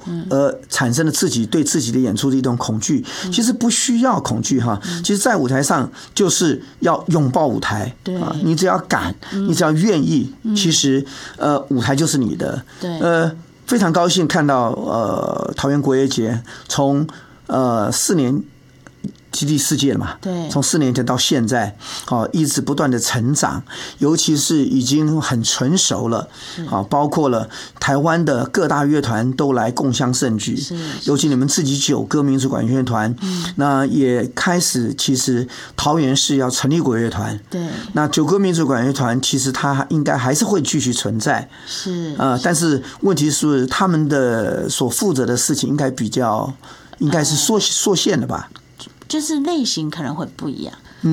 产生了对自己的演出的一种恐惧。其实不需要恐惧哈，其实在舞台上就是要拥抱舞台，你只要敢，你只要愿意，其实舞台就是你的。非常高兴看到桃园国乐节从4年。第4届了嘛？ 对， 从4年前到现在，一直不断的成长，尤其是已经很成熟了，包括了台湾的各大乐团都来共襄盛举，尤其你们自己九歌民族管乐团，那也开始，其实桃园市要成立国乐团， 对，那九歌民族管乐团其实它应该还是会继续存在，但是问题是他们的所负责的事情应该是缩限的吧。 就是类型可能会不一样，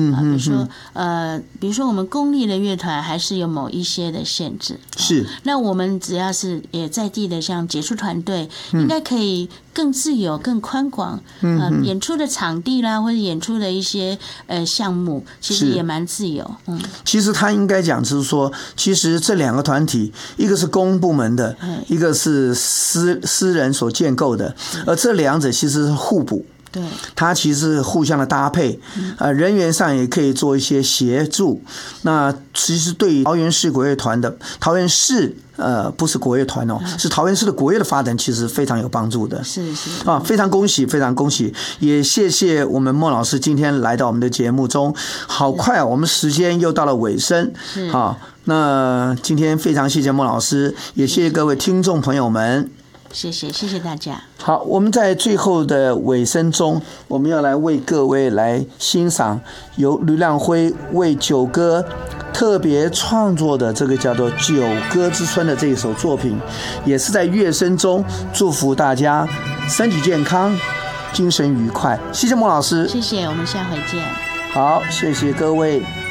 比如说我们公立的乐团还是有某一些的限制， 是。 那我们只要是也在地的，像杰出团队，应该可以更自由、更宽广，演出的场地啦，或者演出的一些项目，其实也蛮自由。 其实他应该讲就是说，其实这2个团体，一个是公部门的，一个是私人所建构的，而这2者其实是互补。 对， 它其实互相的搭配，人员上也可以做一些协助。那其实对于桃园市国乐团的桃园市不是国乐团哦，是桃园市的国乐的发展，其实非常有帮助的。 是非常恭喜，非常恭喜！也谢谢我们孟老师今天来到我们的节目中。好快啊，我们时间又到了尾声。那今天非常谢谢孟老师，也谢谢各位听众朋友们。 谢谢大家。 好，我们在最后的尾声中，我们要来为各位来欣赏由吕亮辉为九歌特别创作的这个叫做《九歌之春》的这一首作品，也是在乐声中祝福大家身体健康，精神愉快。谢谢孟老师， 谢谢，我们下回见。 好，谢谢各位。